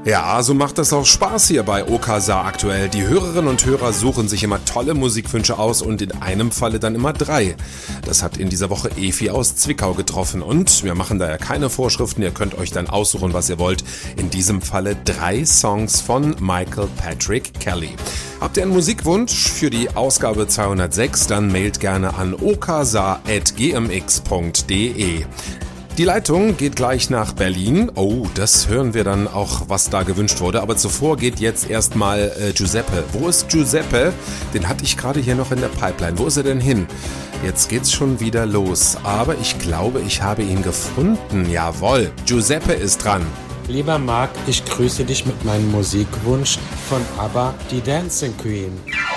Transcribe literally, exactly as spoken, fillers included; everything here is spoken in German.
Ja, so macht es auch Spaß hier bei Okasa aktuell. Die Hörerinnen und Hörer suchen sich immer tolle Musikwünsche aus und in einem Falle dann immer drei. Das hat in dieser Woche Efi aus Zwickau getroffen und wir machen daher keine Vorschriften, ihr könnt euch dann aussuchen, was ihr wollt. In diesem Falle drei Songs von Michael Patrick Kelly. Habt ihr einen Musikwunsch für die Ausgabe zweihundertsechs, dann mailt gerne an okasa at g m x punkt d e. Die Leitung geht gleich nach Berlin. Oh, das hören wir dann auch, was da gewünscht wurde. Aber zuvor geht jetzt erstmal äh, Giuseppe. Wo ist Giuseppe? Den hatte ich gerade hier noch in der Pipeline. Wo ist er denn hin? Jetzt geht's schon wieder los. Aber ich glaube, ich habe ihn gefunden. Jawohl, Giuseppe ist dran. Lieber Marc, ich grüße dich mit meinem Musikwunsch von ABBA, die Dancing Queen.